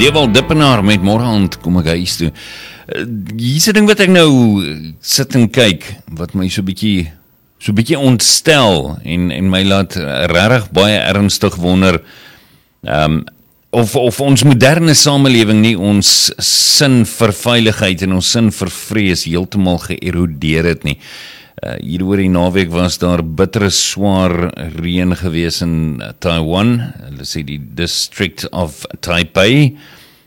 Dewald Dippenaar met Morgenand, kom ek huis toe. Hier is 'n ding wat ek nou sit en kyk, wat my so bietjie ontstel en my laat regtig baie ernstig wonder, of ons moderne samelewing nie ons sin vir veiligheid en ons sin vir vrees heeltemal geërodeer het nie. Hier oor die naweek was daar bittere swaar reën gewees in Taiwan, hulle sê die District of Taipei.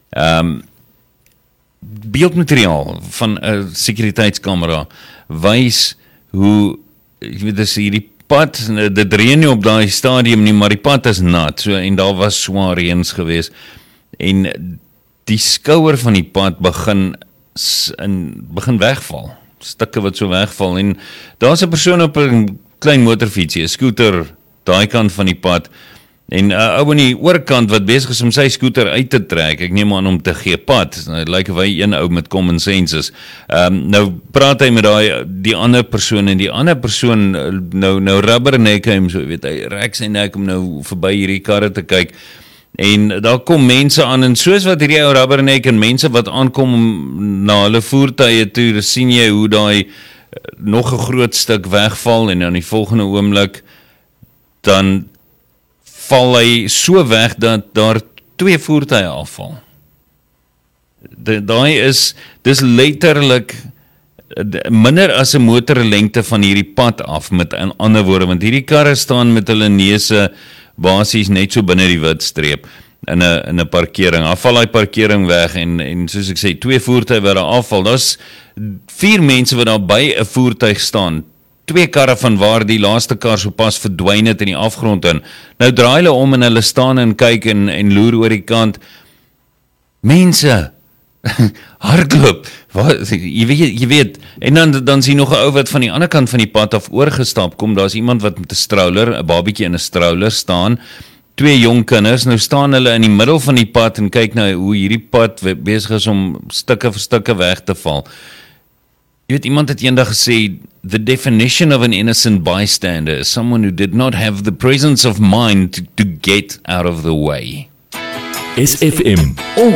Beeldmateriaal van 'n sekuriteitskamera wys hoe, jy weet, dis hierdie pad, dit reën nie op daai stadium nie, maar die pad is nat, so, en daar was swaar reëns gewees, en die skouer van die pad begin wegval, stukke wat so wegval, en daar's 'n persoon op 'n klein motorfietsie, 'n scooter, daai kant van die pad, en ou aan die oorkant wat besig is om sy scooter uit te trek, ek neem aan om te gee pad, het lyk of hy een ou met common sense is. Nou praat hy met die ander persoon, en die ander persoon nou rubberneck hom, so weet hy, rek sy nek om nou verby hierdie karre te kyk, en daar kom mense aan, en soos wat hierdie ou rubberneck en mense wat aankom na hulle voertuie toe, sien jy hoe daai nog 'n groot stuk wegval, en aan die volgende oomblik dan val hy so weg dat daar 2 voertuie afval. Dis letterlik minder as 'n motorlengte van hierdie pad af, met in ander woorde, want hierdie karre staan met hulle neuse basies net so binne die witstreep in 'n parkering. Afval hy parkering weg, en soos ek sê, 2 voertuie wat daar afval. Daar's 4 mense wat daar by 'n voertuig staan. 2 karre van waar die laaste kar so pas verdwyn het in die afgrond in. Nou draai hulle om en hulle staan en kyk en loer oor die kant. Mense, hardloop, jy weet, en dan sien nog 'n ou wat van die ander kant van die pad af oorgestap kom, daar's iemand wat met 'n stroller, 'n babietjie in 'n stroller staan, 2 jong kinders, nou staan hulle in die middel van die pad en kyk nou hoe hierdie pad besig is om stukke vir stukke weg te val. Jy weet, iemand het eendag gesê, the definition of an innocent bystander is someone who did not have the presence of mind to get out of the way. SFM